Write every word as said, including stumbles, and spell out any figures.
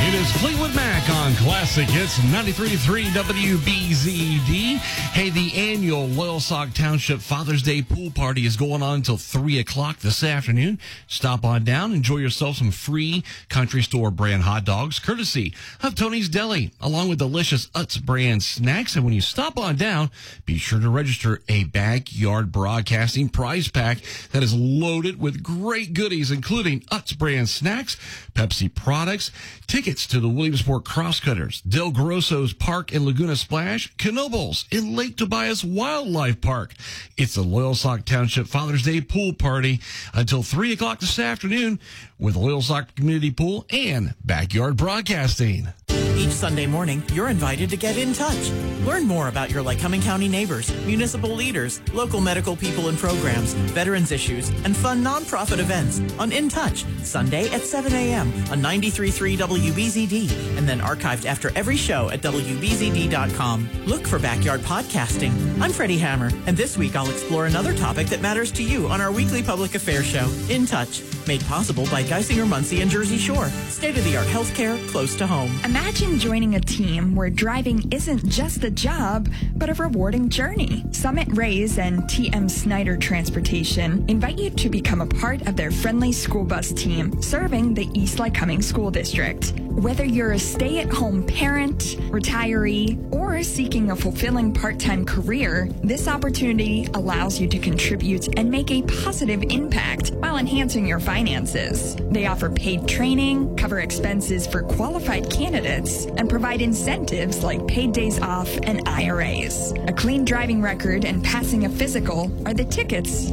It is Fleetwood Mac on Classic Hits ninety-three point three W B Z D. Hey, the annual Loyalsock Township Father's Day pool party is going on until three o'clock this afternoon. Stop on down, enjoy yourself some free Country Store brand hot dogs, courtesy of Tony's Deli, along with delicious Utz brand snacks. And when you stop on down, be sure to register a Backyard Broadcasting prize pack that is loaded with great goodies, including Utz brand snacks, Pepsi products, tickets to the Williamsport Crosscutters, Del Grosso's Park and Laguna Splash, Knoebels in Lake Tobias Wildlife Park. It's the Loyalsock Township Father's Day pool party until three o'clock this afternoon with Loyalsock Community Pool and Backyard Broadcasting. Each Sunday morning, you're invited to get in touch. Learn more about your Lycoming County neighbors, municipal leaders, local medical people and programs, veterans issues, and fun nonprofit events on In Touch, Sunday at seven a.m. on ninety-three point three W B Z D, and then archived after every show at W B Z D dot com. Look for Backyard Podcasting. I'm Freddie Hammer, and this week I'll explore another topic that matters to you on our weekly public affairs show, In Touch, made possible by Geisinger Muncie and Jersey Shore. State-of-the-art healthcare close to home. Imagine joining a team where driving isn't just a job, but a rewarding journey. Summit Rays and T M Snyder Transportation invite you to become a part of their friendly school bus team serving the East Lycoming School District. Whether you're a stay-at-home parent, retiree, or seeking a fulfilling part-time career, this opportunity allows you to contribute and make a positive impact while enhancing your finances. They offer paid training, cover expenses for qualified candidates, and provide incentives like paid days off and I R As. A clean driving record and passing a physical are the tickets